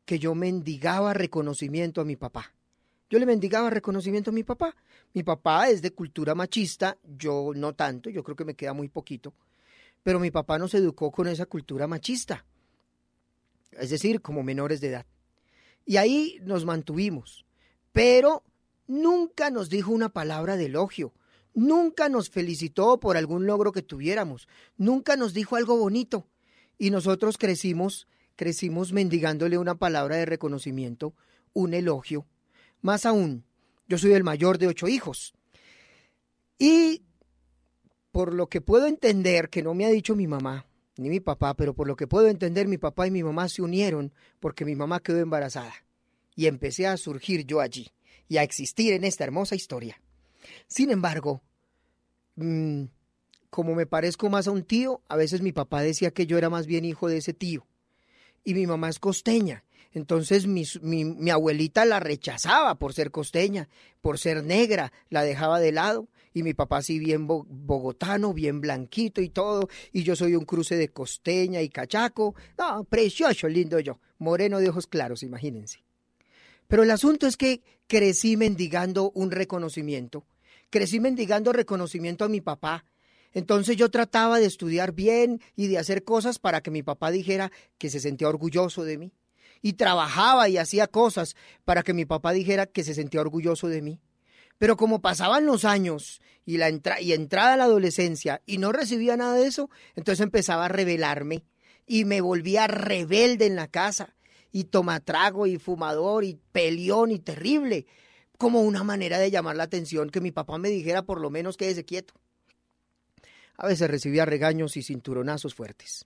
que yo mendigaba reconocimiento a mi papá. Yo le mendigaba reconocimiento a mi papá. Mi papá es de cultura machista, yo no tanto, yo creo que me queda muy poquito, pero mi papá nos educó con esa cultura machista, es decir, como menores de edad. Y ahí nos mantuvimos, pero nunca nos dijo una palabra de elogio, nunca nos felicitó por algún logro que tuviéramos, nunca nos dijo algo bonito. Y nosotros crecimos mendigándole una palabra de reconocimiento, un elogio. Más aún, yo soy el mayor de 8 hijos. Y por lo que puedo entender, que no me ha dicho mi mamá ni mi papá, pero por lo que puedo entender, mi papá y mi mamá se unieron porque mi mamá quedó embarazada. Y empecé a surgir yo allí y a existir en esta hermosa historia. Sin embargo, como me parezco más a un tío, a veces mi papá decía que yo era más bien hijo de ese tío. Y mi mamá es costeña. Entonces mi abuelita la rechazaba por ser costeña, por ser negra, la dejaba de lado. Y mi papá sí bien bogotano, bien blanquito y todo. Y yo soy un cruce de costeña y cachaco. No, precioso, lindo yo. Moreno de ojos claros, imagínense. Pero el asunto es que crecí mendigando un reconocimiento. Crecí mendigando reconocimiento a mi papá. Entonces yo trataba de estudiar bien y de hacer cosas para que mi papá dijera que se sentía orgulloso de mí. Y trabajaba y hacía cosas para que mi papá dijera que se sentía orgulloso de mí. Pero como pasaban los años y entrada a la adolescencia y no recibía nada de eso, entonces empezaba a rebelarme y me volvía rebelde en la casa y tomatrago y fumador y peleón y terrible, como una manera de llamar la atención, que mi papá me dijera por lo menos quédese quieto. A veces recibía regaños y cinturonazos fuertes.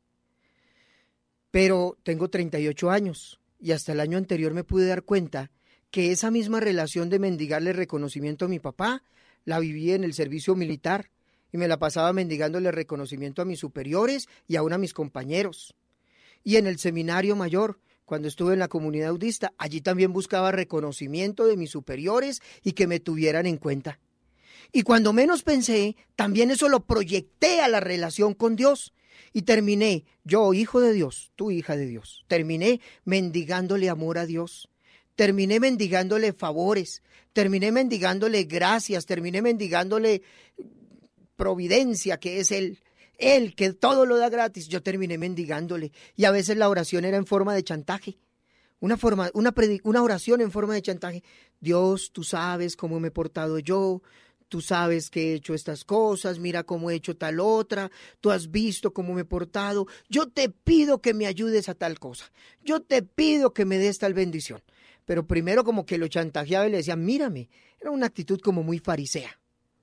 Pero tengo 38 años y hasta el año anterior me pude dar cuenta que esa misma relación de mendigarle reconocimiento a mi papá la viví en el servicio militar y me la pasaba mendigándole reconocimiento a mis superiores y aún a mis compañeros. Y en el seminario mayor, cuando estuve en la comunidad budista, allí también buscaba reconocimiento de mis superiores y que me tuvieran en cuenta. Y cuando menos pensé, también eso lo proyecté a la relación con Dios. Y terminé, yo hijo de Dios, tú hija de Dios, terminé mendigándole amor a Dios. Terminé mendigándole favores, terminé mendigándole gracias, terminé mendigándole providencia, que es Él que todo lo da gratis. Yo terminé mendigándole y a veces la oración era en forma de chantaje. Una oración en forma de chantaje. Dios, tú sabes cómo me he portado yo, tú sabes que he hecho estas cosas, mira cómo he hecho tal otra, tú has visto cómo me he portado, yo te pido que me ayudes a tal cosa, yo te pido que me des tal bendición. Pero primero como que lo chantajeaba y le decía, mírame, era una actitud como muy farisea.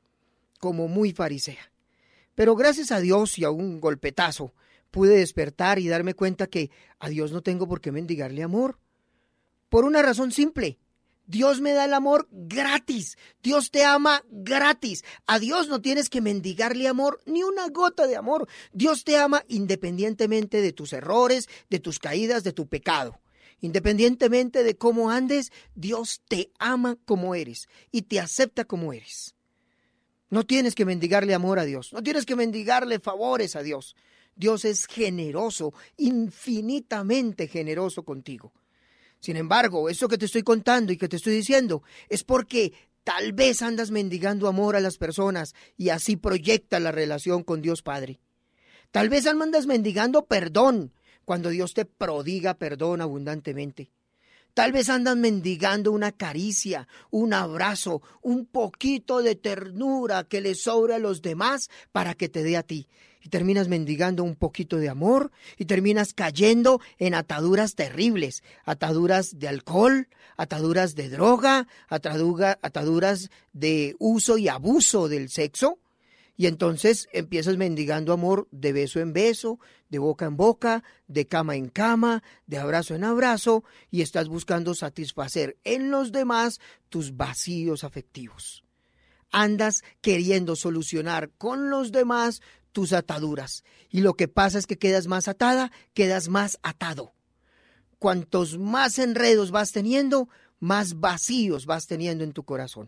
Pero gracias a Dios y a un golpetazo pude despertar y darme cuenta que a Dios no tengo por qué mendigarle amor. Por una razón simple, Dios me da el amor gratis, Dios te ama gratis. A Dios no tienes que mendigarle amor, ni una gota de amor. Dios te ama independientemente de tus errores, de tus caídas, de tu pecado. Independientemente de cómo andes, Dios te ama como eres y te acepta como eres. No tienes que mendigarle amor a Dios, no tienes que mendigarle favores a Dios. Dios es generoso, infinitamente generoso contigo. Sin embargo, eso que te estoy contando y que te estoy diciendo es porque tal vez andas mendigando amor a las personas y así proyecta la relación con Dios Padre. Tal vez andas mendigando perdón cuando Dios te prodiga perdón abundantemente. Tal vez andas mendigando una caricia, un abrazo, un poquito de ternura que le sobra a los demás para que te dé a ti. Y terminas mendigando un poquito de amor y terminas cayendo en ataduras terribles, ataduras de alcohol, ataduras de droga, ataduras de uso y abuso del sexo. Y entonces empiezas mendigando amor de beso en beso, de boca en boca, de cama en cama, de abrazo en abrazo, y estás buscando satisfacer en los demás tus vacíos afectivos. Andas queriendo solucionar con los demás tus ataduras, y lo que pasa es que quedas más atada, quedas más atado. Cuantos más enredos vas teniendo, más vacíos vas teniendo en tu corazón.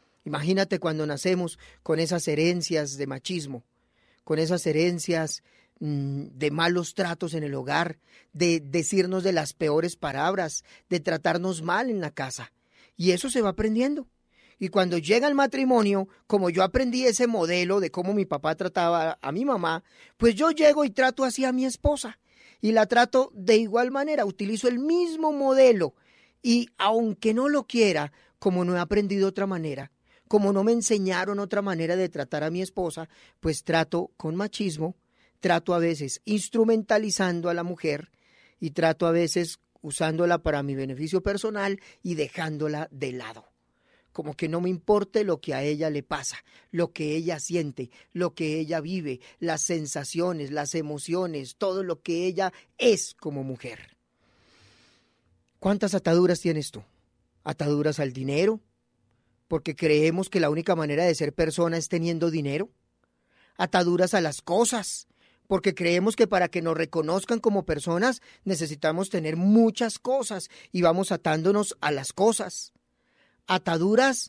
Imagínate cuando nacemos con esas herencias de machismo, con esas herencias de malos tratos en el hogar, de decirnos de las peores palabras, de tratarnos mal en la casa. Y eso se va aprendiendo. Y cuando llega el matrimonio, como yo aprendí ese modelo de cómo mi papá trataba a mi mamá, pues yo llego y trato así a mi esposa. Y la trato de igual manera, utilizo el mismo modelo. Y aunque no lo quiera, como no he aprendido otra manera, como no me enseñaron otra manera de tratar a mi esposa, pues trato con machismo, trato a veces instrumentalizando a la mujer y trato a veces usándola para mi beneficio personal y dejándola de lado. Como que no me importe lo que a ella le pasa, lo que ella siente, lo que ella vive, las sensaciones, las emociones, todo lo que ella es como mujer. ¿Cuántas ataduras tienes tú? ¿Ataduras al dinero? Porque creemos que la única manera de ser persona es teniendo dinero. ¿Ataduras a las cosas? Porque creemos que para que nos reconozcan como personas necesitamos tener muchas cosas y vamos atándonos a las cosas. Ataduras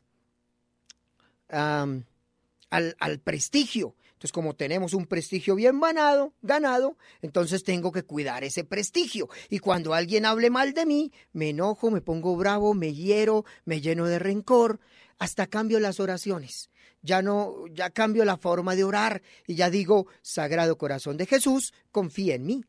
al prestigio. Entonces, como tenemos un prestigio bien ganado, entonces tengo que cuidar ese prestigio. Y cuando alguien hable mal de mí, me enojo, me pongo bravo, me hiero, me lleno de rencor, hasta cambio las oraciones. Ya cambio la forma de orar y ya digo, Sagrado Corazón de Jesús, confía en mí.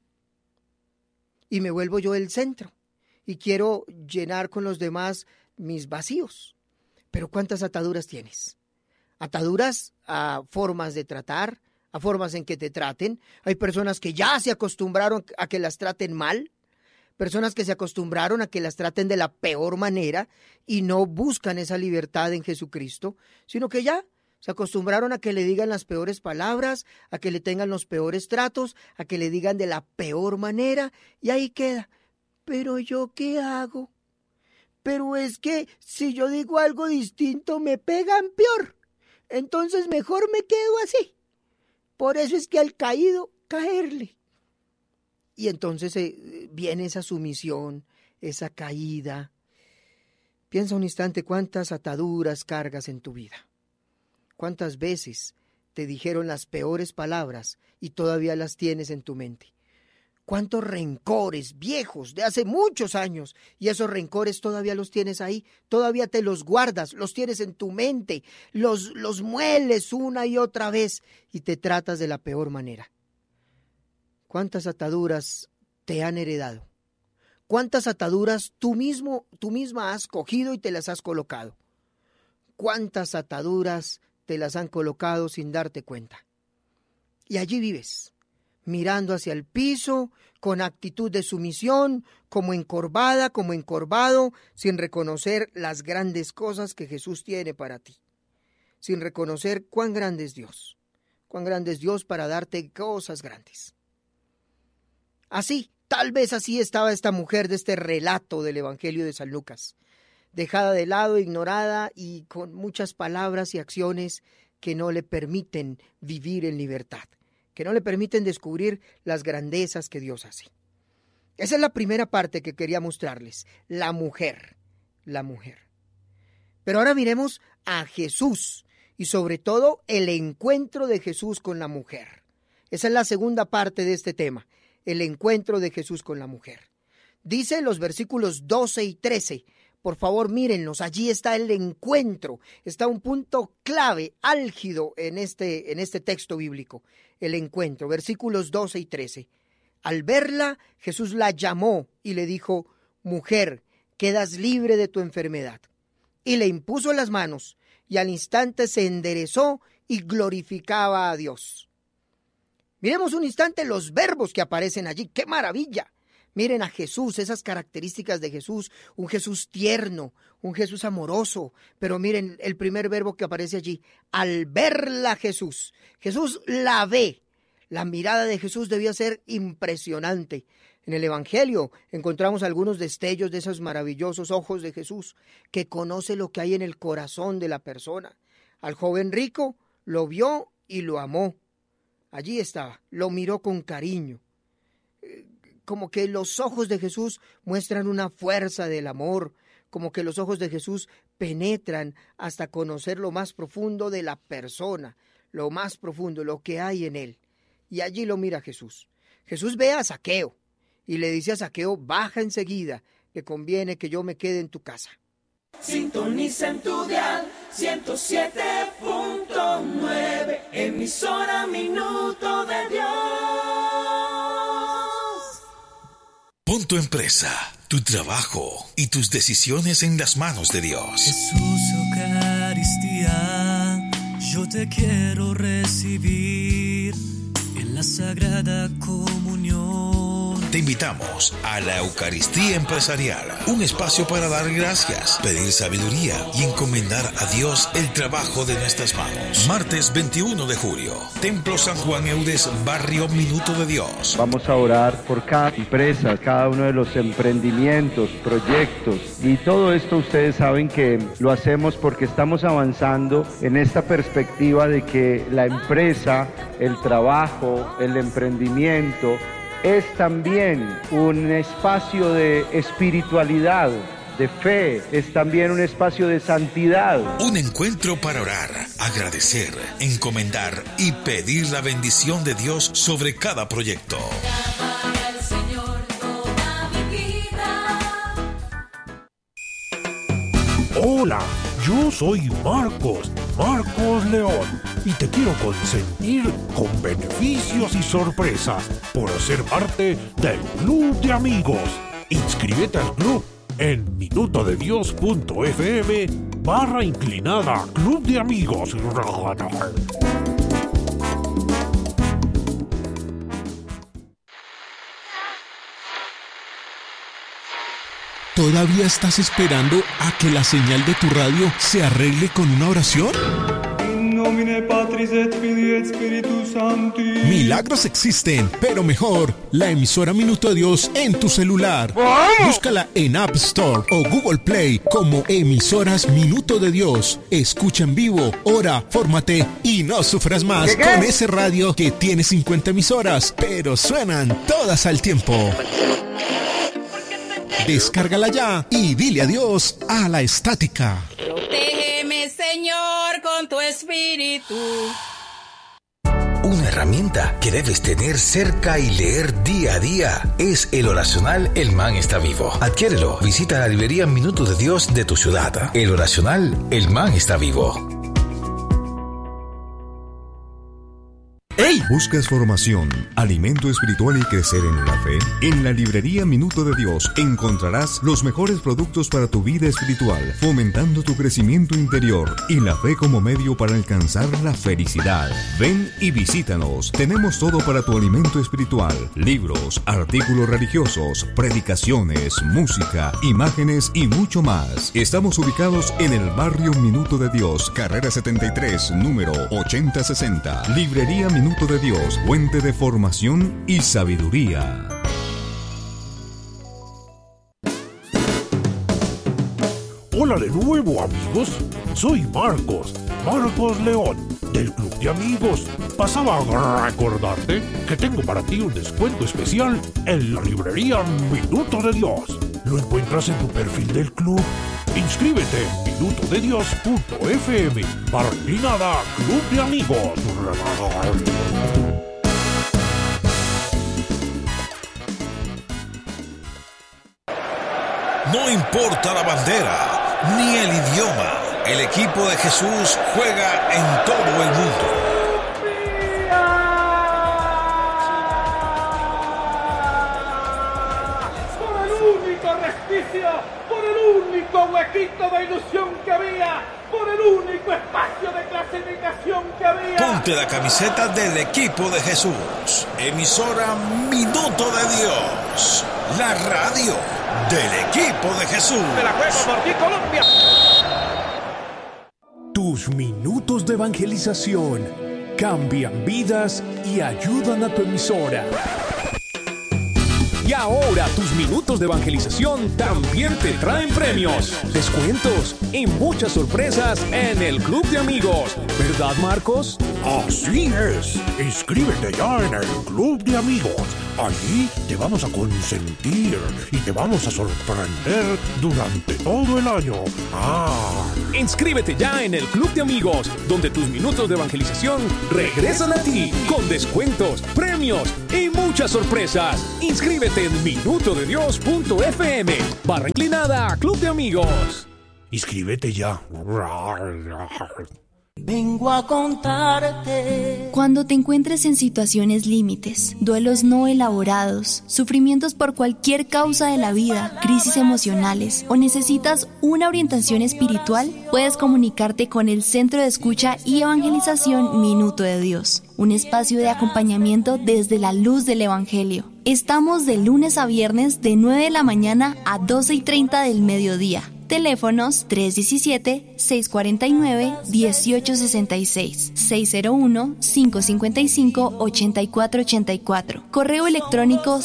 Y me vuelvo yo el centro y quiero llenar con los demás mis vacíos. Pero ¿cuántas ataduras tienes? Ataduras a formas de tratar, a formas en que te traten. Hay personas que ya se acostumbraron a que las traten mal, personas que se acostumbraron a que las traten de la peor manera y no buscan esa libertad en Jesucristo, sino que ya se acostumbraron a que le digan las peores palabras, a que le tengan los peores tratos, a que le digan de la peor manera y ahí queda. ¿Pero yo qué hago? Pero es que si yo digo algo distinto me pegan peor. Entonces mejor me quedo así. Por eso es que al caído, caerle. Y entonces viene esa sumisión, esa caída. Piensa un instante cuántas ataduras cargas en tu vida. Cuántas veces te dijeron las peores palabras y todavía las tienes en tu mente. Cuántos rencores viejos de hace muchos años y esos rencores todavía los tienes ahí, todavía te los guardas, los tienes en tu mente, los mueles una y otra vez y te tratas de la peor manera. ¿Cuántas ataduras te han heredado? ¿Cuántas ataduras tú misma has cogido y te las has colocado? ¿Cuántas ataduras te las han colocado sin darte cuenta? Y allí vives, mirando hacia el piso, con actitud de sumisión, como encorvada, como encorvado, sin reconocer las grandes cosas que Jesús tiene para ti, sin reconocer cuán grande es Dios para darte cosas grandes. Así, tal vez así estaba esta mujer de este relato del Evangelio de San Lucas, dejada de lado, ignorada y con muchas palabras y acciones que no le permiten vivir en libertad, que no le permiten descubrir las grandezas que Dios hace. Esa es la primera parte que quería mostrarles, la mujer. Pero ahora miremos a Jesús y sobre todo el encuentro de Jesús con la mujer. Esa es la segunda parte de este tema, el encuentro de Jesús con la mujer. Dice los versículos 12 y 13, por favor mírenlos, allí está el encuentro, está un punto clave, álgido en este texto bíblico, el encuentro, versículos 12 y 13. Al verla, Jesús la llamó y le dijo, mujer, quedas libre de tu enfermedad. Y le impuso las manos y al instante se enderezó y glorificaba a Dios. Miremos un instante los verbos que aparecen allí. ¡Qué maravilla! Miren a Jesús, esas características de Jesús, un Jesús tierno, un Jesús amoroso. Pero miren el primer verbo que aparece allí, al verla Jesús. Jesús la ve. La mirada de Jesús debía ser impresionante. En el Evangelio encontramos algunos destellos de esos maravillosos ojos de Jesús, que conoce lo que hay en el corazón de la persona. Al joven rico lo vio y lo amó. Allí estaba, lo miró con cariño. Como que los ojos de Jesús muestran una fuerza del amor, como que los ojos de Jesús penetran hasta conocer lo más profundo de la persona, lo más profundo, lo que hay en él. Y allí lo mira Jesús. Jesús ve a Zaqueo y le dice a Zaqueo, baja enseguida, que conviene que yo me quede en tu casa. Sintoniza en tu dial 107.9, emisora Minuto de Dios. Pon tu empresa, tu trabajo y tus decisiones en las manos de Dios. Jesús, Eucaristía, yo te quiero recibir en la Sagrada Comunión. Te invitamos a la Eucaristía Empresarial, un espacio para dar gracias, pedir sabiduría y encomendar a Dios el trabajo de nuestras manos. Martes 21 de julio, Templo San Juan Eudes, Barrio Minuto de Dios. Vamos a orar por cada empresa, cada uno de los emprendimientos, proyectos, y todo esto ustedes saben que lo hacemos porque estamos avanzando en esta perspectiva de que la empresa, el trabajo, el emprendimiento es también un espacio de espiritualidad, de fe, es también un espacio de santidad. Un encuentro para orar, agradecer, encomendar y pedir la bendición de Dios sobre cada proyecto. Hola, yo soy Marcos León, y te quiero consentir con beneficios y sorpresas por ser parte del Club de Amigos. Inscríbete al club en minutodedios.fm/inclinada Club de Amigos. ¿Todavía estás esperando a que la señal de tu radio se arregle con una oración? Milagros existen, pero mejor, la emisora Minuto de Dios en tu celular. Búscala en App Store o Google Play como emisoras Minuto de Dios. Escucha en vivo, ora, fórmate y no sufras más con ese radio que tiene 50 emisoras, pero suenan todas al tiempo. Descárgala ya y dile adiós a la estática. Protégeme, Señor, con tu espíritu. Una herramienta que debes tener cerca y leer día a día es el oracional El Man está vivo. Adquiérelo. Visita la librería Minuto de Dios de tu ciudad. El oracional El Man está vivo. ¡Hey! ¿Buscas formación, alimento espiritual y crecer en la fe? En la librería Minuto de Dios encontrarás los mejores productos para tu vida espiritual, fomentando tu crecimiento interior y la fe como medio para alcanzar la felicidad. Ven y visítanos. Tenemos todo para tu alimento espiritual: libros, artículos religiosos, predicaciones, música, imágenes y mucho más. Estamos ubicados en el barrio Minuto de Dios, carrera 73, número 8060. Librería Minuto de Dios, fuente de formación y sabiduría. Hola de nuevo, amigos. Soy Marcos León, del Club de Amigos. Pasaba a recordarte que tengo para ti un descuento especial en la librería Minuto de Dios. Lo encuentras en tu perfil del club. Inscríbete en minutodedios.fm/inclinada Club de Amigos. No importa la bandera ni el idioma, el equipo de Jesús juega en todo el mundo. Por el único resquicio, por el único huequito de ilusión que había, por el único espacio de clasificación que había. Ponte la camiseta del equipo de Jesús. Emisora Minuto de Dios, la radio del equipo de Jesús. De la juego por ti, Colombia. Tus minutos de evangelización cambian vidas y ayudan a tu emisora. Y ahora tus minutos de evangelización también te traen premios, descuentos y muchas sorpresas en el Club de Amigos. ¿Verdad, Marcos? Así es. Inscríbete ya en el Club de Amigos. Allí te vamos a consentir y te vamos a sorprender durante todo el año. Inscríbete ya en el Club de Amigos, donde tus minutos de evangelización regresan a ti con descuentos, premios y muchas sorpresas. Inscríbete en minutodedios.fm/Club de Amigos. Inscríbete ya. Vengo a contarte. Cuando te encuentres en situaciones límites, duelos no elaborados, sufrimientos por cualquier causa de la vida, crisis emocionales o necesitas una orientación espiritual, puedes comunicarte con el Centro de Escucha y Evangelización Minuto de Dios, un espacio de acompañamiento desde la luz del Evangelio. Estamos de lunes a viernes de 9 de la mañana a 12:30 del mediodía. Teléfonos 317-649-1866, 601-555-8484. Correo electrónico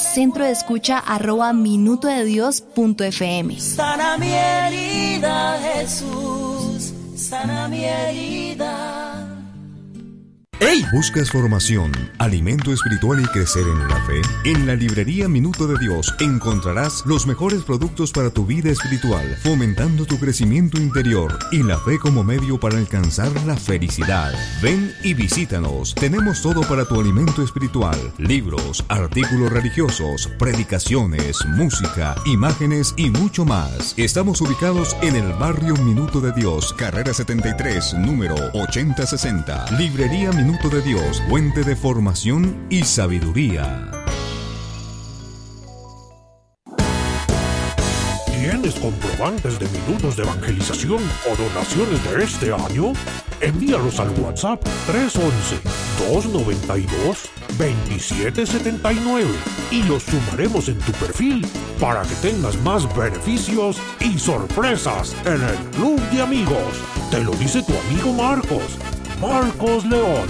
centrodeescucha@minutodedios.fm. Sana mi herida, Jesús, sana mi herida. ¡Hey! ¿Buscas formación, alimento espiritual y crecer en la fe? En la librería Minuto de Dios encontrarás los mejores productos para tu vida espiritual, fomentando tu crecimiento interior y la fe como medio para alcanzar la felicidad. Ven y visítanos. Tenemos todo para tu alimento espiritual: libros, artículos religiosos, predicaciones, música, imágenes y mucho más. Estamos ubicados en el barrio Minuto de Dios, carrera 73, número 8060. Librería Minuto de Dios, fuente de formación y sabiduría. ¿Tienes comprobantes de minutos de evangelización o donaciones de este año? Envíalos al WhatsApp 311-292-2779 y los sumaremos en tu perfil para que tengas más beneficios y sorpresas en el Club de Amigos. Te lo dice tu amigo Marcos León.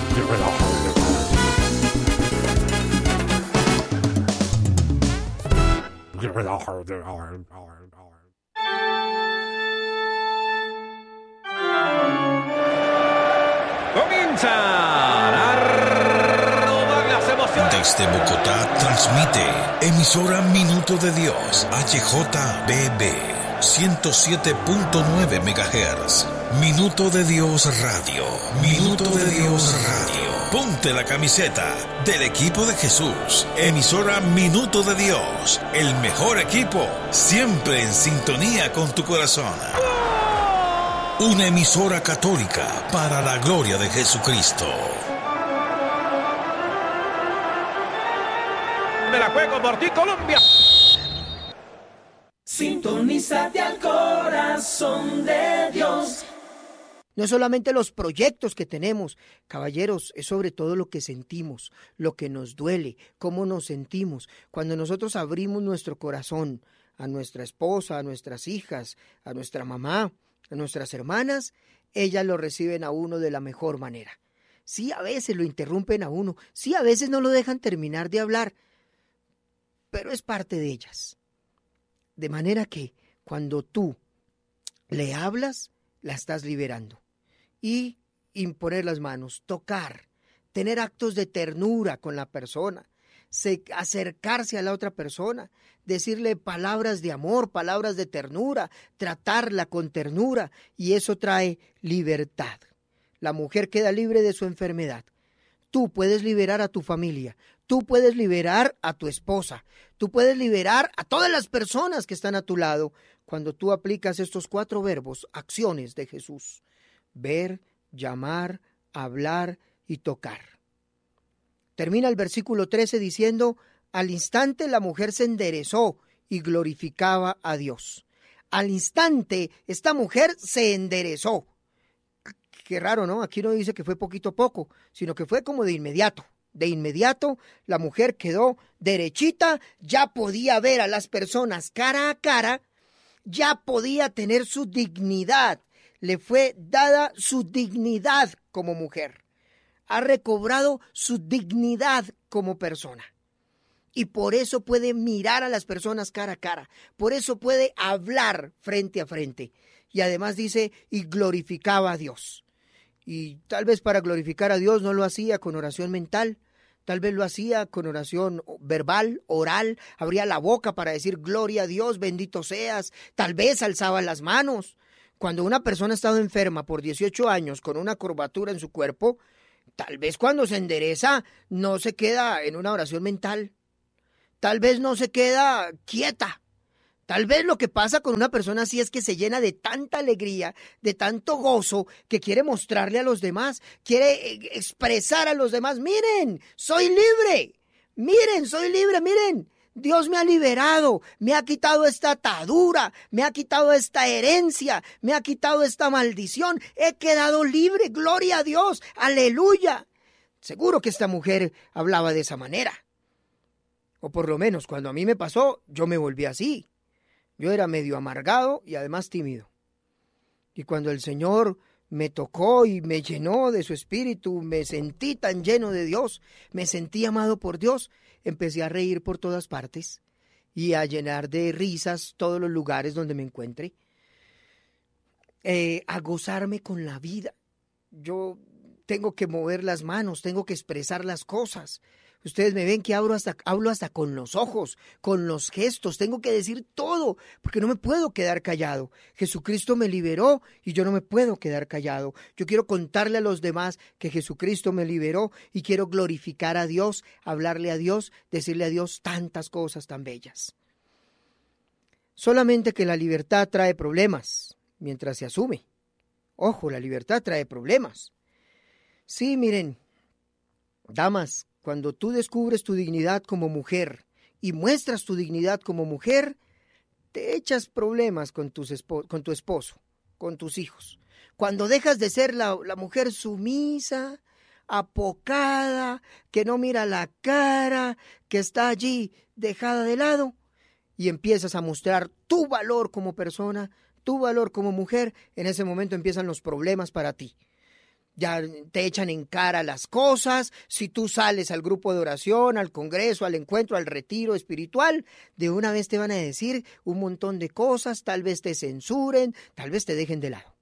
Comienza a rodar las emociones. Desde Bogotá transmite emisora Minuto de Dios, HJBB 107.9 MHz. Minuto de Dios Radio. Minuto de Dios Radio. Ponte la camiseta del equipo de Jesús. Emisora Minuto de Dios. El mejor equipo, siempre en sintonía con tu corazón. Una emisora católica para la gloria de Jesucristo. Me la juego por ti, Colombia. Sintonízate al corazón de Dios. No solamente los proyectos que tenemos, caballeros, es sobre todo lo que sentimos, lo que nos duele, cómo nos sentimos. Cuando nosotros abrimos nuestro corazón a nuestra esposa, a nuestras hijas, a nuestra mamá, a nuestras hermanas, ellas lo reciben a uno de la mejor manera. Sí, a veces lo interrumpen a uno, sí, a veces no lo dejan terminar de hablar, pero es parte de ellas. De manera que cuando tú le hablas, la estás liberando. Y imponer las manos, tocar, tener actos de ternura con la persona, acercarse a la otra persona, decirle palabras de amor, palabras de ternura, tratarla con ternura, y eso trae libertad. La mujer queda libre de su enfermedad. Tú puedes liberar a tu familia, tú puedes liberar a tu esposa, tú puedes liberar a todas las personas que están a tu lado cuando tú aplicas estos 4 verbos, acciones de Jesús: ver, llamar, hablar y tocar. Termina el versículo 13 diciendo: al instante la mujer se enderezó y glorificaba a Dios. Al instante esta mujer se enderezó. Qué raro, ¿no? Aquí no dice que fue poquito a poco, sino que fue como de inmediato. De inmediato la mujer quedó derechita, ya podía ver a las personas cara a cara, ya podía tener su dignidad. Le fue dada su dignidad como mujer. Ha recobrado su dignidad como persona. Y por eso puede mirar a las personas cara a cara. Por eso puede hablar frente a frente. Y además dice, y glorificaba a Dios. Y tal vez para glorificar a Dios no lo hacía con oración mental. Tal vez lo hacía con oración verbal, oral, abría la boca para decir gloria a Dios, bendito seas. Tal vez alzaba las manos. Cuando una persona ha estado enferma por 18 años con una curvatura en su cuerpo, tal vez cuando se endereza no se queda en una oración mental. Tal vez no se queda quieta. Tal vez lo que pasa con una persona así es que se llena de tanta alegría, de tanto gozo, que quiere mostrarle a los demás, quiere expresar a los demás, miren, soy libre, miren, soy libre, miren, Dios me ha liberado, me ha quitado esta atadura, me ha quitado esta herencia, me ha quitado esta maldición, he quedado libre, gloria a Dios, aleluya. Seguro que esta mujer hablaba de esa manera, o por lo menos cuando a mí me pasó, yo me volví así. Yo era medio amargado y además tímido. Y cuando el Señor me tocó y me llenó de su espíritu, me sentí tan lleno de Dios, me sentí amado por Dios, empecé a reír por todas partes y a llenar de risas todos los lugares donde me encuentre, a gozarme con la vida. Yo tengo que mover las manos, tengo que expresar las cosas. Ustedes me ven que hablo hasta con los ojos, con los gestos, tengo que decir todo, porque no me puedo quedar callado. Jesucristo me liberó y yo no me puedo quedar callado. Yo quiero contarle a los demás que Jesucristo me liberó y quiero glorificar a Dios, hablarle a Dios, decirle a Dios tantas cosas tan bellas. Solamente que la libertad trae problemas mientras se asume. Ojo, la libertad trae problemas. Sí, miren, damas, cuando tú descubres tu dignidad como mujer y muestras tu dignidad como mujer, te echas problemas con tu esposo, con tus hijos. Cuando dejas de ser la mujer sumisa, apocada, que no mira la cara, que está allí dejada de lado, y empiezas a mostrar tu valor como persona, tu valor como mujer, en ese momento empiezan los problemas para ti. Ya te echan en cara las cosas. Si tú sales al grupo de oración, al congreso, al encuentro, al retiro espiritual, de una vez te van a decir un montón de cosas, tal vez te censuren, tal vez te dejen de lado.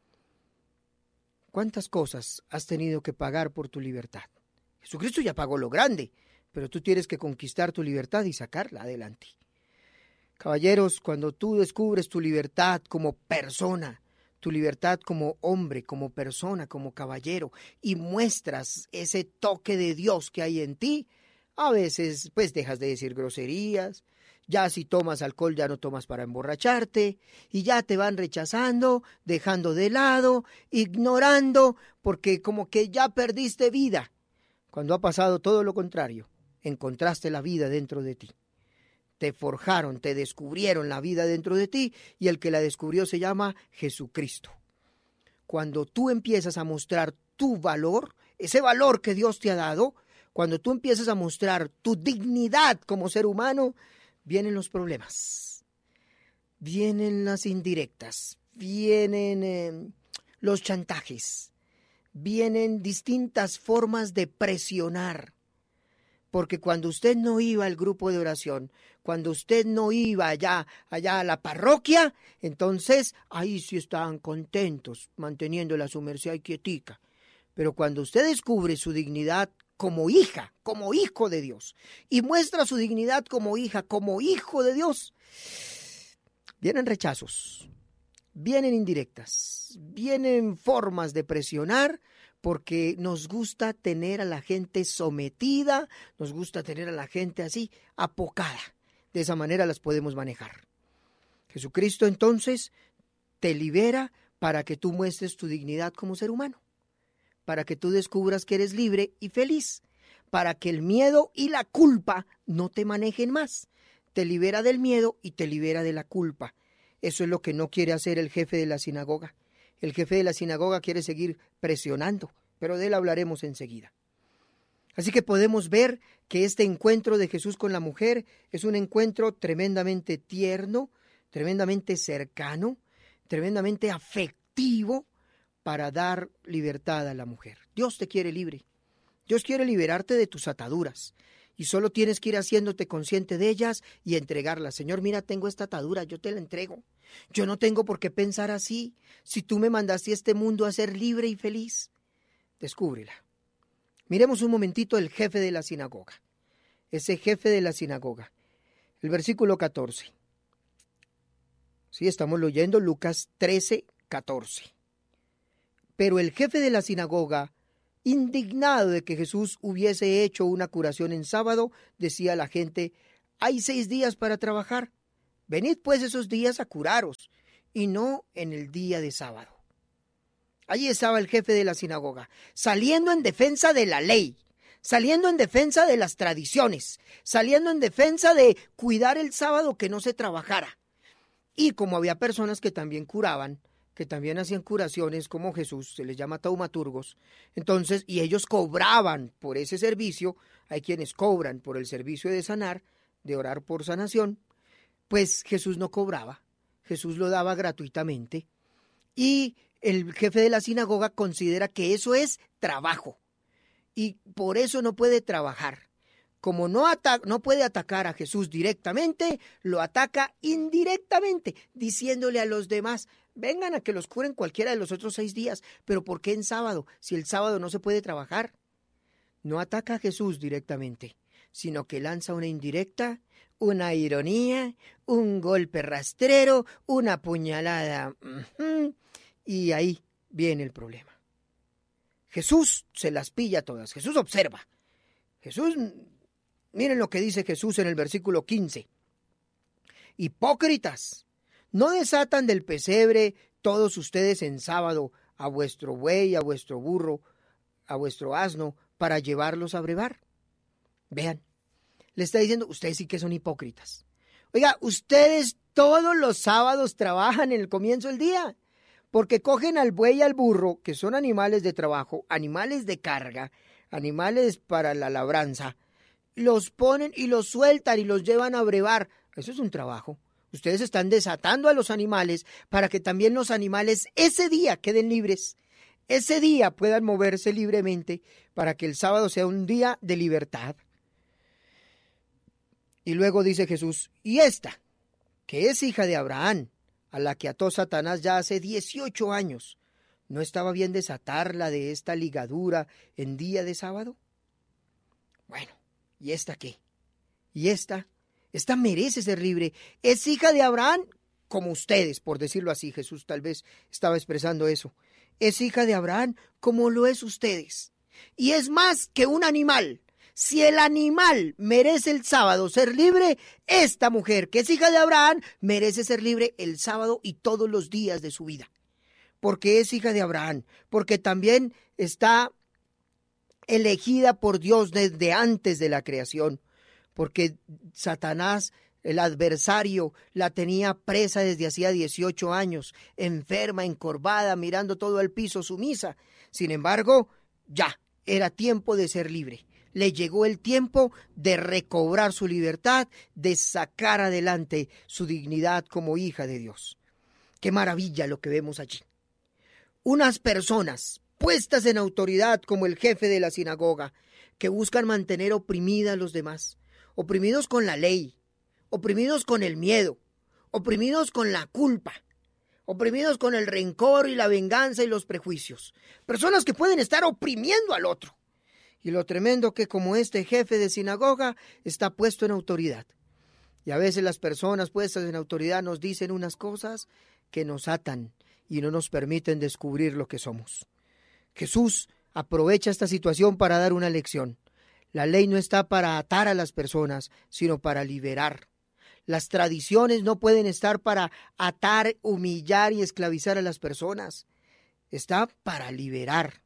¿Cuántas cosas has tenido que pagar por tu libertad? Jesucristo ya pagó lo grande, pero tú tienes que conquistar tu libertad y sacarla adelante. Caballeros, cuando tú descubres tu libertad como persona, tu libertad como hombre, como persona, como caballero, y muestras ese toque de Dios que hay en ti, a veces pues dejas de decir groserías, ya si tomas alcohol ya no tomas para emborracharte, y ya te van rechazando, dejando de lado, ignorando, porque como que ya perdiste vida, cuando ha pasado todo lo contrario, encontraste la vida dentro de ti. Te forjaron, te descubrieron la vida dentro de ti y el que la descubrió se llama Jesucristo. Cuando tú empiezas a mostrar tu valor, ese valor que Dios te ha dado, cuando tú empiezas a mostrar tu dignidad como ser humano, vienen los problemas, vienen las indirectas, vienen los chantajes, vienen distintas formas de presionar. Porque cuando usted no iba al grupo de oración, cuando usted no iba allá a la parroquia, entonces ahí sí estaban contentos, manteniéndola a su merced ahí quietica. Pero cuando usted descubre su dignidad como hija, como hijo de Dios, y muestra su dignidad como hija, como hijo de Dios, vienen rechazos, vienen indirectas, vienen formas de presionar, porque nos gusta tener a la gente sometida, nos gusta tener a la gente así, apocada. De esa manera las podemos manejar. Jesucristo entonces te libera para que tú muestres tu dignidad como ser humano, para que tú descubras que eres libre y feliz, para que el miedo y la culpa no te manejen más. Te libera del miedo y te libera de la culpa. Eso es lo que no quiere hacer el jefe de la sinagoga. El jefe de la sinagoga quiere seguir presionando, pero de él hablaremos enseguida. Así que podemos ver que este encuentro de Jesús con la mujer es un encuentro tremendamente tierno, tremendamente cercano, tremendamente afectivo para dar libertad a la mujer. Dios te quiere libre. Dios quiere liberarte de tus ataduras. Y solo tienes que ir haciéndote consciente de ellas y entregarlas. Señor, mira, tengo esta atadura, yo te la entrego. Yo no tengo por qué pensar así. Si tú me mandaste a este mundo a ser libre y feliz, descúbrela. Miremos un momentito el jefe de la sinagoga. Ese jefe de la sinagoga. El versículo 14. Sí, estamos leyendo Lucas 13, 14. Pero el jefe de la sinagoga, indignado de que Jesús hubiese hecho una curación en sábado, decía a la gente: hay 6 días para trabajar. Venid pues esos días a curaros, y no en el día de sábado. Allí estaba el jefe de la sinagoga, saliendo en defensa de la ley, saliendo en defensa de las tradiciones, saliendo en defensa de cuidar el sábado, que no se trabajara. Y como había personas que también curaban, que también hacían curaciones como Jesús, se les llama taumaturgos, entonces, y ellos cobraban por ese servicio, hay quienes cobran por el servicio de sanar, de orar por sanación, pues Jesús no cobraba, Jesús lo daba gratuitamente, y el jefe de la sinagoga considera que eso es trabajo, y por eso no puede trabajar. Como no puede atacar a Jesús directamente, lo ataca indirectamente, diciéndole a los demás: vengan a que los curen cualquiera de los otros 6 días, pero ¿por qué en sábado? Si el sábado no se puede trabajar. No ataca a Jesús directamente, sino que lanza una indirecta, una ironía, un golpe rastrero, una puñalada. Y ahí viene el problema. Jesús se las pilla todas. Jesús observa. Jesús, miren lo que dice Jesús en el versículo 15. Hipócritas, ¿no desatan del pesebre todos ustedes en sábado a vuestro buey, a vuestro burro, a vuestro asno, para llevarlos a brevar? Vean, le está diciendo: ustedes sí que son hipócritas. Oiga, ustedes todos los sábados trabajan en el comienzo del día, porque cogen al buey y al burro, que son animales de trabajo, animales de carga, animales para la labranza, los ponen y los sueltan y los llevan a brevar. Eso es un trabajo. Ustedes están desatando a los animales para que también los animales ese día queden libres, ese día puedan moverse libremente, para que el sábado sea un día de libertad. Y luego dice Jesús: y esta, que es hija de Abraham, a la que ató Satanás ya hace 18 años, ¿no estaba bien desatarla de esta ligadura en día de sábado? Bueno, ¿y esta qué? ¿Y esta? Esta merece ser libre. Es hija de Abraham como ustedes, por decirlo así. Jesús tal vez estaba expresando eso. Es hija de Abraham como lo es ustedes. Y es más que un animal. Si el animal merece el sábado ser libre, esta mujer, que es hija de Abraham, merece ser libre el sábado y todos los días de su vida. Porque es hija de Abraham, porque también está elegida por Dios desde antes de la creación, porque Satanás, el adversario, la tenía presa desde hacía 18 años, enferma, encorvada, mirando todo al piso, sumisa. Sin embargo, ya era tiempo de ser libre. Le llegó el tiempo de recobrar su libertad, de sacar adelante su dignidad como hija de Dios. ¡Qué maravilla lo que vemos allí! Unas personas puestas en autoridad como el jefe de la sinagoga, que buscan mantener oprimida a los demás, oprimidos con la ley, oprimidos con el miedo, oprimidos con la culpa, oprimidos con el rencor y la venganza y los prejuicios. Personas que pueden estar oprimiendo al otro. Y lo tremendo que como este jefe de sinagoga está puesto en autoridad. Y a veces las personas puestas en autoridad nos dicen unas cosas que nos atan y no nos permiten descubrir lo que somos. Jesús aprovecha esta situación para dar una lección. La ley no está para atar a las personas, sino para liberar. Las tradiciones no pueden estar para atar, humillar y esclavizar a las personas. Está para liberar.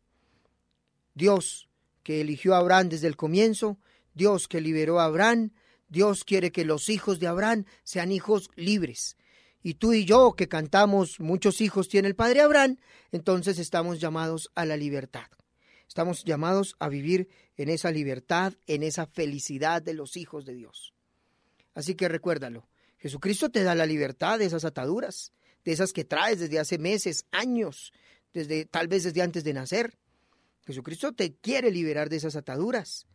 Dios, que eligió a Abraham desde el comienzo, Dios que liberó a Abraham, Dios quiere que los hijos de Abraham sean hijos libres. Y tú y yo, que cantamos muchos hijos tiene el padre Abraham, entonces estamos llamados a la libertad. Estamos llamados a vivir en esa libertad, en esa felicidad de los hijos de Dios. Así que recuérdalo, Jesucristo te da la libertad de esas ataduras, de esas que traes desde hace meses, años, tal vez desde antes de nacer. Jesucristo te quiere liberar de esas ataduras.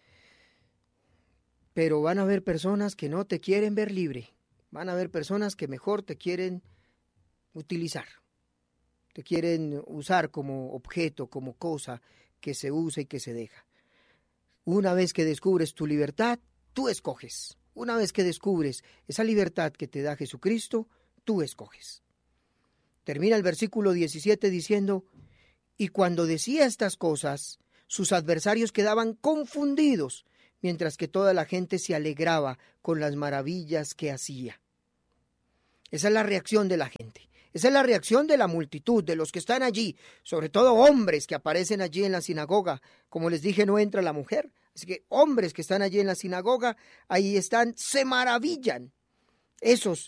Pero van a haber personas que no te quieren ver libre. Van a haber personas que mejor te quieren utilizar. Te quieren usar como objeto, como cosa que se usa y que se deja. Una vez que descubres tu libertad, tú escoges. Una vez que descubres esa libertad que te da Jesucristo, tú escoges. Termina el versículo 17 diciendo: y cuando decía estas cosas, sus adversarios quedaban confundidos, mientras que toda la gente se alegraba con las maravillas que hacía. Esa es la reacción de la gente. Esa es la reacción de la multitud, de los que están allí, sobre todo hombres que aparecen allí en la sinagoga. Como les dije, no entra la mujer. Así que hombres que están allí en la sinagoga, ahí están, se maravillan. Esos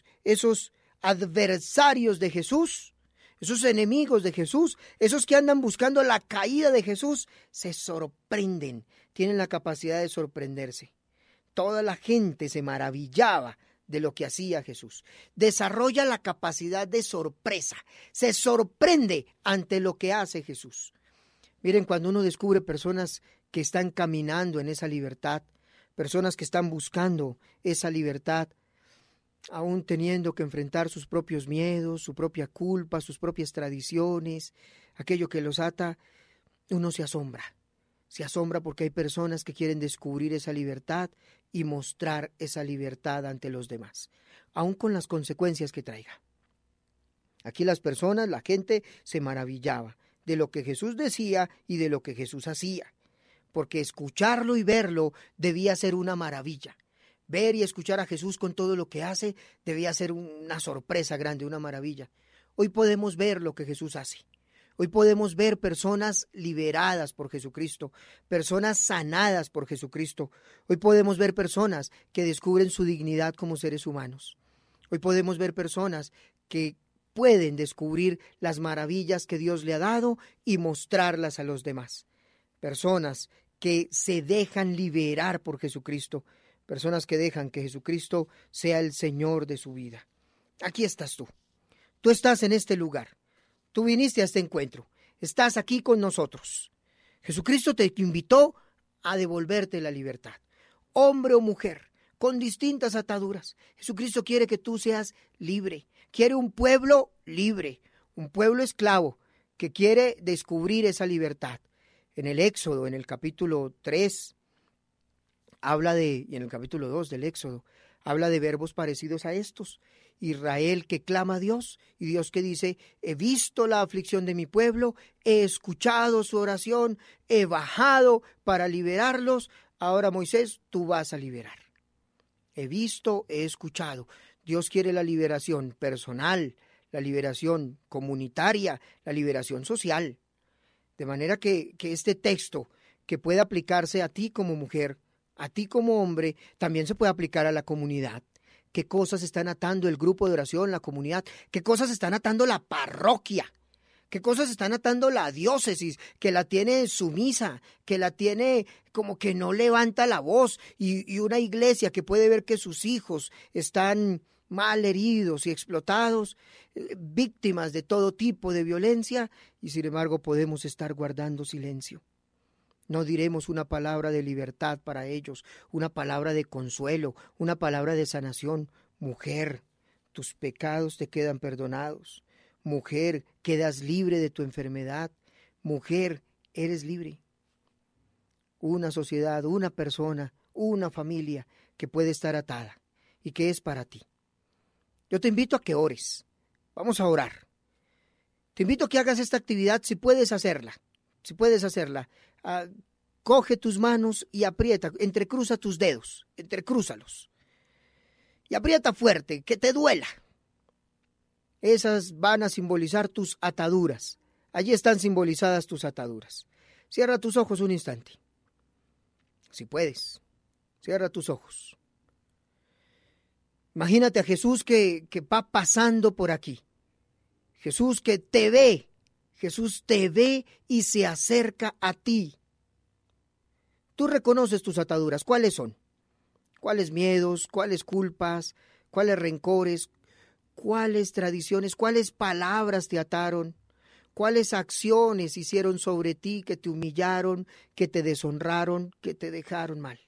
adversarios de Jesús, esos enemigos de Jesús, esos que andan buscando la caída de Jesús, se sorprenden, tienen la capacidad de sorprenderse. Toda la gente se maravillaba de lo que hacía Jesús. Desarrolla la capacidad de sorpresa, se sorprende ante lo que hace Jesús. Miren, cuando uno descubre personas que están caminando en esa libertad, personas que están buscando esa libertad, aún teniendo que enfrentar sus propios miedos, su propia culpa, sus propias tradiciones, aquello que los ata, uno se asombra. Se asombra porque hay personas que quieren descubrir esa libertad y mostrar esa libertad ante los demás, aún con las consecuencias que traiga. Aquí las personas, la gente, se maravillaba de lo que Jesús decía y de lo que Jesús hacía, porque escucharlo y verlo debía ser una maravilla. Ver y escuchar a Jesús con todo lo que hace debía ser una sorpresa grande, una maravilla. Hoy podemos ver lo que Jesús hace. Hoy podemos ver personas liberadas por Jesucristo, personas sanadas por Jesucristo. Hoy podemos ver personas que descubren su dignidad como seres humanos. Hoy podemos ver personas que pueden descubrir las maravillas que Dios le ha dado y mostrarlas a los demás. Personas que se dejan liberar por Jesucristo. Personas que dejan que Jesucristo sea el Señor de su vida. Aquí estás tú. Tú estás en este lugar. Tú viniste a este encuentro. Estás aquí con nosotros. Jesucristo te invitó a devolverte la libertad. Hombre o mujer, con distintas ataduras. Jesucristo quiere que tú seas libre. Quiere un pueblo libre, un pueblo esclavo que quiere descubrir esa libertad. En el Éxodo, en el capítulo 3, y en el capítulo 2 del Éxodo, habla de verbos parecidos a estos. Israel que clama a Dios, y Dios que dice: he visto la aflicción de mi pueblo, he escuchado su oración, he bajado para liberarlos. Ahora, Moisés, tú vas a liberar. He visto, he escuchado. Dios quiere la liberación personal, la liberación comunitaria, la liberación social. De manera que este texto, que puede aplicarse a ti como mujer, a ti como hombre, también se puede aplicar a la comunidad. ¿Qué cosas están atando el grupo de oración, la comunidad? ¿Qué cosas están atando la parroquia? ¿Qué cosas están atando la diócesis, que la tiene sumisa, que la tiene como que no levanta la voz? Y una iglesia que puede ver que sus hijos están mal heridos y explotados, víctimas de todo tipo de violencia, y sin embargo podemos estar guardando silencio. No diremos una palabra de libertad para ellos, una palabra de consuelo, una palabra de sanación. Mujer, tus pecados te quedan perdonados. Mujer, quedas libre de tu enfermedad. Mujer, eres libre. Una sociedad, una persona, una familia que puede estar atada y que es para ti. Yo te invito a que ores. Vamos a orar. Te invito a que hagas esta actividad si puedes hacerla. Si puedes hacerla. Coge tus manos y aprieta, entrecruza tus dedos, entrecrúzalos. Y aprieta fuerte, que te duela. Esas van a simbolizar tus ataduras. Allí están simbolizadas tus ataduras. Cierra tus ojos un instante. Si puedes, cierra tus ojos. Imagínate a Jesús que va pasando por aquí. Jesús que te ve. Jesús te ve y se acerca a ti. Tú reconoces tus ataduras. ¿Cuáles son? ¿Cuáles miedos? ¿Cuáles culpas? ¿Cuáles rencores? ¿Cuáles tradiciones? ¿Cuáles palabras te ataron? ¿Cuáles acciones hicieron sobre ti que te humillaron, que te deshonraron, que te dejaron mal?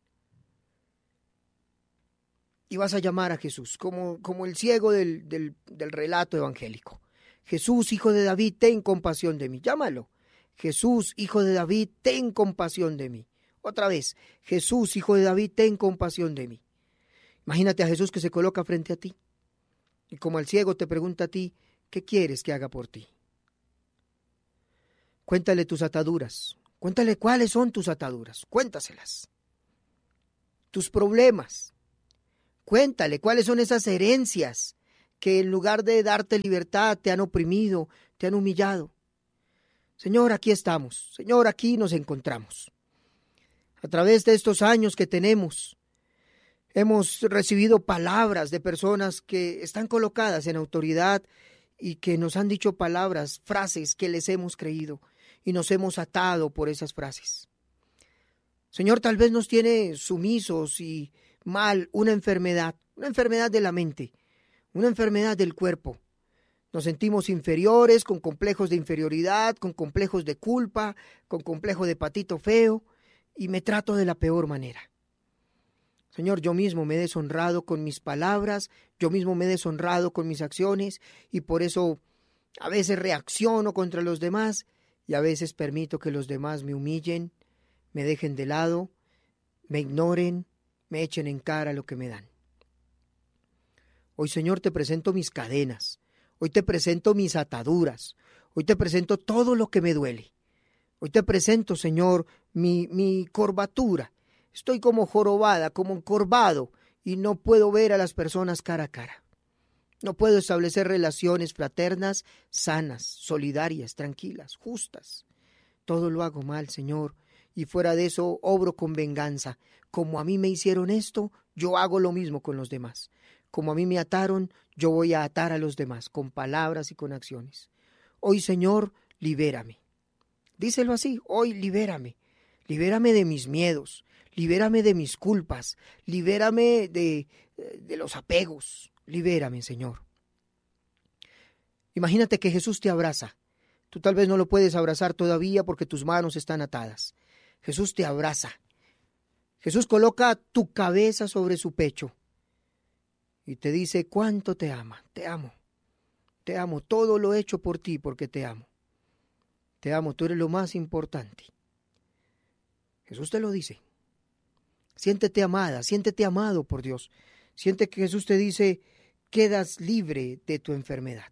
Y vas a llamar a Jesús, como el ciego del relato evangélico. Jesús, hijo de David, ten compasión de mí. Llámalo. Jesús, hijo de David, ten compasión de mí. Otra vez, Jesús, Hijo de David, ten compasión de mí. Imagínate a Jesús que se coloca frente a ti y como al ciego te pregunta a ti, ¿qué quieres que haga por ti? Cuéntale tus ataduras, cuéntale cuáles son tus ataduras, cuéntaselas. Tus problemas, cuéntale cuáles son esas herencias que en lugar de darte libertad te han oprimido, te han humillado. Señor, aquí estamos, Señor, aquí nos encontramos. A través de estos años que tenemos, hemos recibido palabras de personas que están colocadas en autoridad y que nos han dicho palabras, frases que les hemos creído y nos hemos atado por esas frases. Señor, tal vez nos tiene sumisos y mal una enfermedad de la mente, una enfermedad del cuerpo. Nos sentimos inferiores, con complejos de inferioridad, con complejos de culpa, con complejo de patito feo, y me trato de la peor manera. Señor, yo mismo me he deshonrado con mis palabras, yo mismo me he deshonrado con mis acciones, y por eso a veces reacciono contra los demás, y a veces permito que los demás me humillen, me dejen de lado, me ignoren, me echen en cara lo que me dan. Hoy, Señor, te presento mis cadenas, hoy te presento mis ataduras, hoy te presento todo lo que me duele. Hoy te presento, Señor, mi corbatura. Estoy como jorobada, como encorvado, y no puedo ver a las personas cara a cara. No puedo establecer relaciones fraternas, sanas, solidarias, tranquilas, justas. Todo lo hago mal, Señor, y fuera de eso obro con venganza. Como a mí me hicieron esto, yo hago lo mismo con los demás. Como a mí me ataron, yo voy a atar a los demás, con palabras y con acciones. Hoy, Señor, libérame. Díselo así, hoy libérame. Libérame de mis miedos, libérame de mis culpas, libérame de los apegos. Libérame, Señor. Imagínate que Jesús te abraza. Tú tal vez no lo puedes abrazar todavía porque tus manos están atadas. Jesús te abraza. Jesús coloca tu cabeza sobre su pecho y te dice cuánto te ama. Te amo. Te amo. Todo lo he hecho por ti porque te amo. Te amo. Tú eres lo más importante. Jesús te lo dice. Siéntete amada, siéntete amado por Dios. Siente que Jesús te dice, quedas libre de tu enfermedad.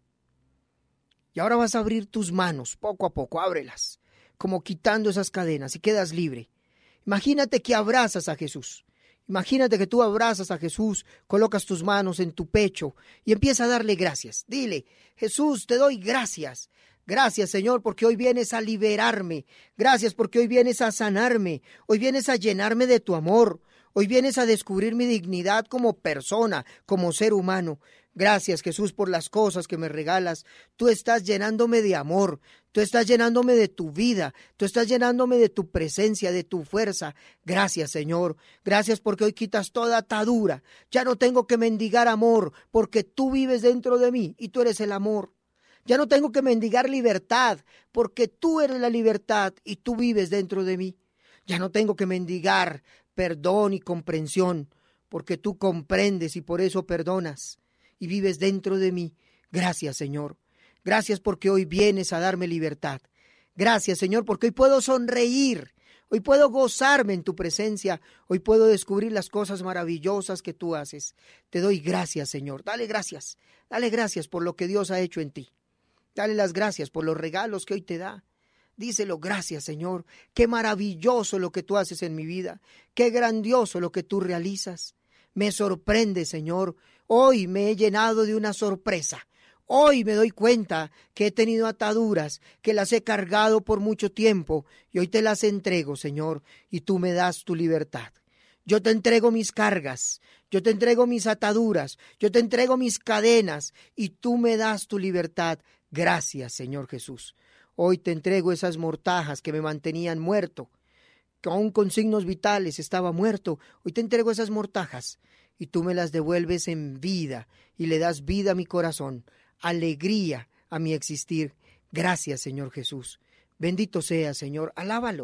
Y ahora vas a abrir tus manos, poco a poco, ábrelas, como quitando esas cadenas y quedas libre. Imagínate que abrazas a Jesús. Imagínate que tú abrazas a Jesús, colocas tus manos en tu pecho y empieza a darle gracias. Dile, Jesús, te doy gracias. Gracias, Señor, porque hoy vienes a liberarme. Gracias porque hoy vienes a sanarme. Hoy vienes a llenarme de tu amor. Hoy vienes a descubrir mi dignidad como persona, como ser humano. Gracias, Jesús, por las cosas que me regalas. Tú estás llenándome de amor. Tú estás llenándome de tu vida. Tú estás llenándome de tu presencia, de tu fuerza. Gracias, Señor. Gracias porque hoy quitas toda atadura. Ya no tengo que mendigar amor porque tú vives dentro de mí y tú eres el amor. Ya no tengo que mendigar libertad, porque tú eres la libertad y tú vives dentro de mí. Ya no tengo que mendigar perdón y comprensión, porque tú comprendes y por eso perdonas y vives dentro de mí. Gracias, Señor. Gracias porque hoy vienes a darme libertad. Gracias, Señor, porque hoy puedo sonreír. Hoy puedo gozarme en tu presencia. Hoy puedo descubrir las cosas maravillosas que tú haces. Te doy gracias, Señor. Dale gracias. Dale gracias por lo que Dios ha hecho en ti. Dale las gracias por los regalos que hoy te da. Díselo, gracias, Señor. Qué maravilloso lo que tú haces en mi vida. Qué grandioso lo que tú realizas. Me sorprende, Señor. Hoy me he llenado de una sorpresa. Hoy me doy cuenta que he tenido ataduras, que las he cargado por mucho tiempo y hoy te las entrego, Señor, y tú me das tu libertad. Yo te entrego mis cargas, yo te entrego mis ataduras, yo te entrego mis cadenas y tú me das tu libertad. Gracias, Señor Jesús. Hoy te entrego esas mortajas que me mantenían muerto, que aún con signos vitales estaba muerto. Hoy te entrego esas mortajas y tú me las devuelves en vida y le das vida a mi corazón, alegría a mi existir. Gracias, Señor Jesús. Bendito sea, Señor. Alábalo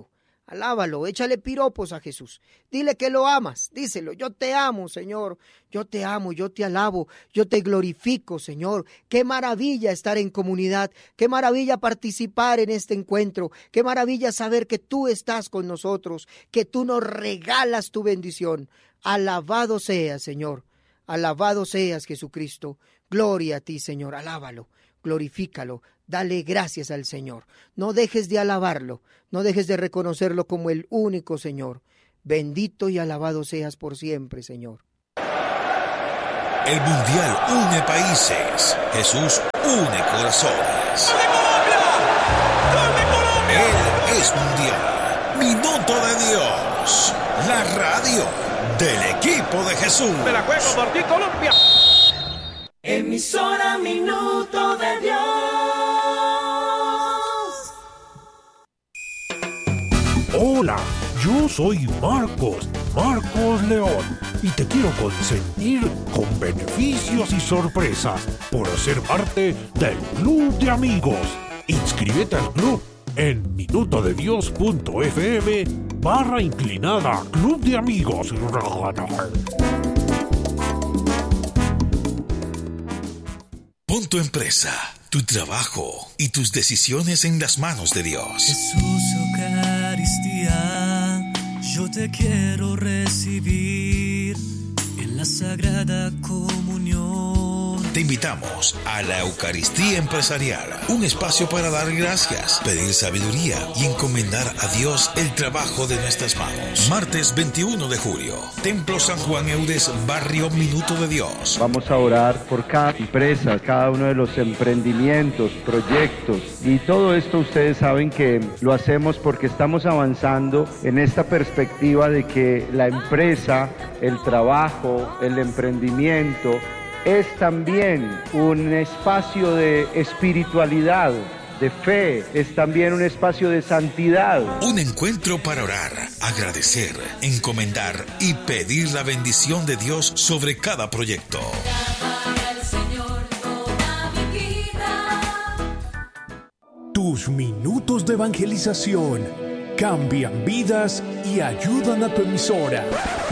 Alábalo, échale piropos a Jesús. Dile que lo amas, díselo. Yo te amo, Señor. Yo te amo, yo te alabo, yo te glorifico, Señor. Qué maravilla estar en comunidad. Qué maravilla participar en este encuentro. Qué maravilla saber que tú estás con nosotros, que tú nos regalas tu bendición. Alabado seas, Señor. Alabado seas, Jesucristo. Gloria a ti, Señor. Alábalo, glorifícalo. Dale gracias al Señor. No dejes de alabarlo. No dejes de reconocerlo como el único Señor. Bendito y alabado seas por siempre, Señor. El Mundial une países. Jesús une corazones. Él es Mundial. Minuto de Dios. La radio del equipo de Jesús. Me la juego por ti, Colombia. Emisora Minuto de Dios. Hola, yo soy Marcos León, y te quiero consentir con beneficios y sorpresas por ser parte del Club de Amigos. Inscríbete al club en minutodedios.fm/inclinada Club de Amigos. Pon tu empresa, tu trabajo y tus decisiones en las manos de Dios. Jesús, Eucaristía, yo te quiero recibir en la Sagrada Comunión. Te invitamos a la Eucaristía Empresarial, un espacio para dar gracias, pedir sabiduría y encomendar a Dios el trabajo de nuestras manos. Martes 21 de julio, Templo San Juan Eudes, Barrio Minuto de Dios. Vamos a orar por cada empresa, cada uno de los emprendimientos, proyectos, y todo esto ustedes saben que lo hacemos porque estamos avanzando en esta perspectiva de que la empresa, el trabajo, el emprendimiento es también un espacio de espiritualidad, de fe, es también un espacio de santidad. Un encuentro para orar, agradecer, encomendar y pedir la bendición de Dios sobre cada proyecto. Tus minutos de evangelización cambian vidas y ayudan a tu emisora.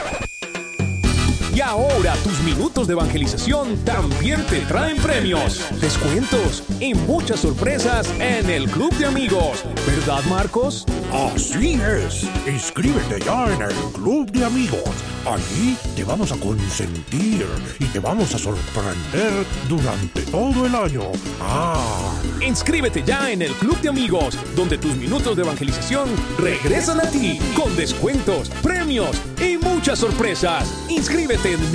Y ahora tus minutos de evangelización también te traen premios, descuentos y muchas sorpresas en el Club de Amigos. ¿Verdad, Marcos? Así es. Inscríbete ya en el Club de Amigos. Allí te vamos a consentir y te vamos a sorprender durante todo el año. Inscríbete ya en el Club de Amigos, donde tus minutos de evangelización regresan a ti con descuentos, premios y muchas sorpresas. Inscríbete en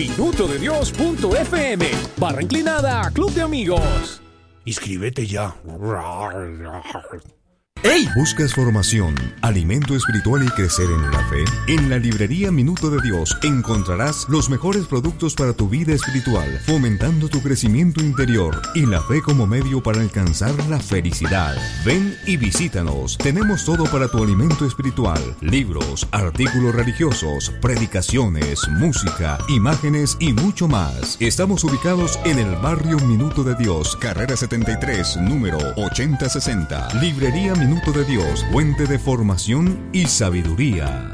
minutodedios.fm/inclinada Club de Amigos. Inscríbete ya. ¡Hey! ¿Buscas formación, alimento espiritual y crecer en la fe? En la librería Minuto de Dios encontrarás los mejores productos para tu vida espiritual, fomentando tu crecimiento interior y la fe como medio para alcanzar la felicidad. Ven y visítanos. Tenemos todo para tu alimento espiritual: libros, artículos religiosos, predicaciones, música, imágenes y mucho más. Estamos ubicados en el barrio Minuto de Dios, carrera 73, número 8060. Librería Minuto de Dios, fuente de formación y sabiduría.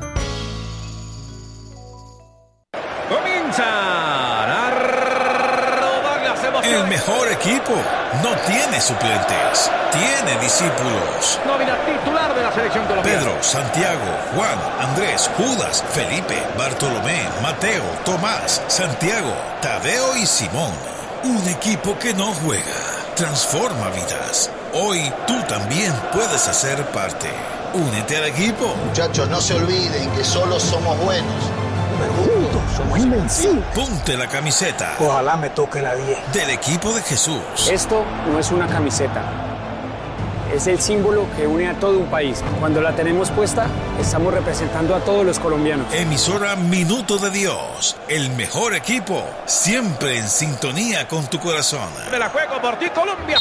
Comienzan a rodar las emociones. El mejor equipo no tiene suplentes, tiene discípulos. Nómina titular de la selección colombiana: Pedro, Santiago, Juan, Andrés, Judas, Felipe, Bartolomé, Mateo, Tomás, Santiago, Tadeo y Simón. Un equipo que no juega, transforma vidas. Hoy tú también puedes hacer parte. Únete al equipo. Muchachos, no se olviden que solo somos buenos, pero juntos somos invencibles. Ponte la camiseta. Ojalá me toque la 10. Del equipo de Jesús. Esto no es una camiseta. Es el símbolo que une a todo un país. Cuando la tenemos puesta, estamos representando a todos los colombianos. Emisora Minuto de Dios. El mejor equipo. Siempre en sintonía con tu corazón. Me la juego por ti, Colombia.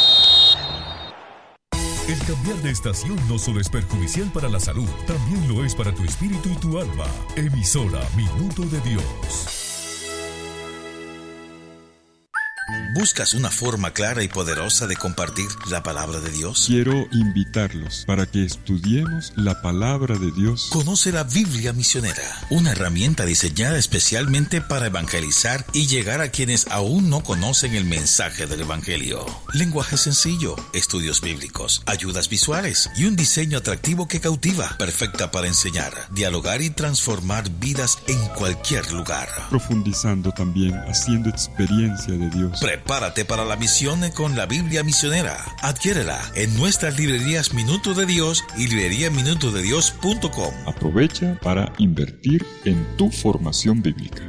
El cambiar de estación no solo es perjudicial para la salud, también lo es para tu espíritu y tu alma. Emisora Minuto de Dios. ¿Buscas una forma clara y poderosa de compartir la palabra de Dios? Quiero invitarlos para que estudiemos la palabra de Dios. Conoce la Biblia Misionera, una herramienta diseñada especialmente para evangelizar y llegar a quienes aún no conocen el mensaje del Evangelio. Lenguaje sencillo, estudios bíblicos, ayudas visuales y un diseño atractivo que cautiva, perfecta para enseñar, dialogar y transformar vidas en cualquier lugar. Profundizando también, haciendo experiencia de Dios. Prepárate para la misión con la Biblia Misionera. Adquiérela en nuestras librerías Minuto de Dios y libreriaminutodedios.com. Aprovecha para invertir en tu formación bíblica.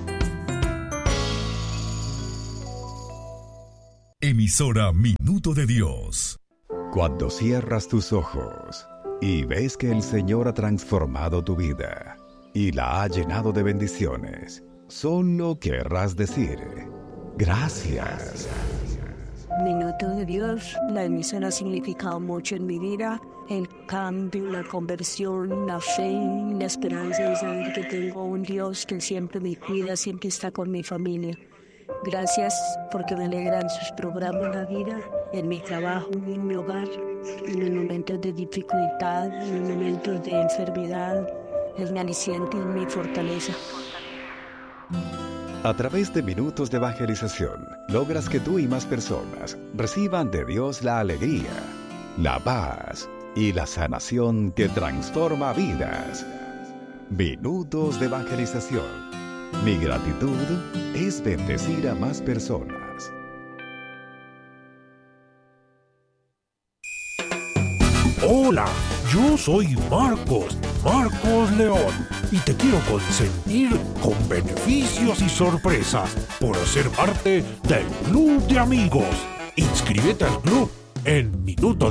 Emisora Minuto de Dios. Cuando cierras tus ojos y ves que el Señor ha transformado tu vida y la ha llenado de bendiciones, solo querrás decir: gracias. Minuto de Dios, la emisora ha significado mucho en mi vida. El cambio, la conversión, la fe, la esperanza de saber que tengo un Dios que siempre me cuida, siempre está con mi familia. Gracias porque me alegran sus programas en la vida, en mi trabajo, en mi hogar, en los momentos de dificultad, en los momentos de enfermedad. Es mi aliciente y mi fortaleza. A través de minutos de evangelización, logras que tú y más personas reciban de Dios la alegría, la paz y la sanación que transforma vidas. Minutos de evangelización. Mi gratitud es bendecir a más personas. Hola, yo soy Marcos León, y te quiero consentir con beneficios y sorpresas por ser parte del Club de Amigos. Inscríbete al club en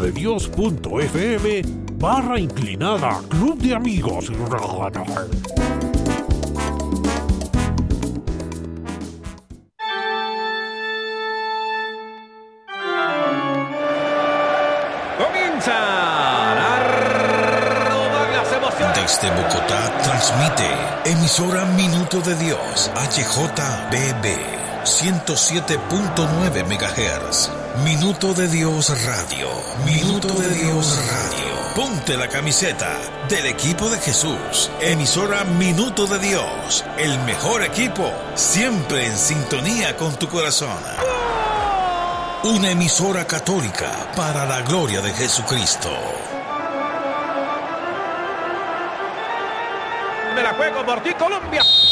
minutodedios.fm/inclinada Club de Amigos. Desde Bogotá transmite emisora Minuto de Dios, HJBB 107.9 MHz. Minuto de Dios Radio. Minuto de Dios Radio. Ponte la camiseta del equipo de Jesús. Emisora Minuto de Dios. El mejor equipo, siempre en sintonía con tu corazón. Una emisora católica para la gloria de Jesucristo. Me la juego por ti, Colombia.